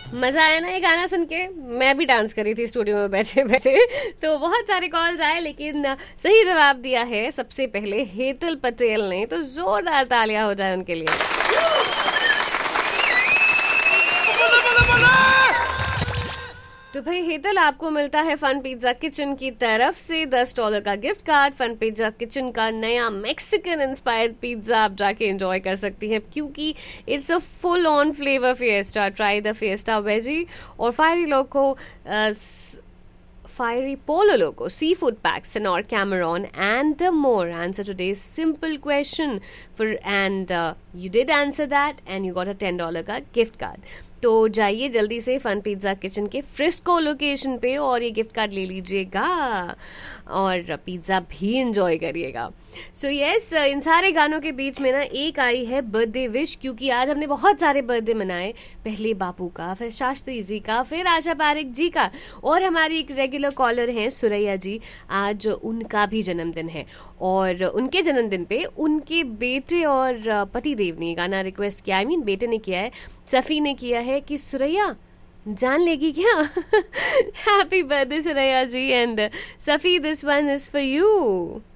मजा आया ना ये गाना सुन के? मैं भी डांस करी थी स्टूडियो में बैठे बैठे। तो बहुत सारे कॉल्स आए, लेकिन सही जवाब दिया है सबसे पहले हेतल पटेल ने, तो जोरदार तालियां हो जाए उनके लिए। तो भाई हेतल, आपको मिलता है फन पिज्जा किचन की तरफ से $10 का gift card. Fun pizza kitchen का नया मैक्सिकन इंस्पायर्ड पिज्जा आप जाके एंजॉय कर सकती हैं, क्योंकि it's a full on flavour fiesta. Try the fiesta veggie और fiery polo loco, seafood packs, and Cameron, and more. Answer today's simple question and you did answer that, and you got a $10 का gift card. तो जाइए जल्दी से fun pizza kitchen के Frisco location पे और ये गिफ्ट कार्ड ले लीजिएगा और पिज्जा भी एंजॉय करिएगा। सो यस, इन सारे गानों के बीच में ना एक आई है बर्थडे विश, क्योंकि आज हमने बहुत सारे बर्थडे मनाए। पहले बापू का, फिर शास्त्री जी का, फिर आशा पारेख जी का, और हमारी एक रेगुलर कॉलर हैं सुरैया जी, आज उनका भी जन्मदिन है। और उनके जन्मदिन पे उनके बेटे और पति देव ने गाना रिक्वेस्ट किया, बेटे ने किया है, सफ़ी ने किया है कि सुरैया जान लेगी क्या। Happy birthday Suraiya ji, and Safi, this one is for you.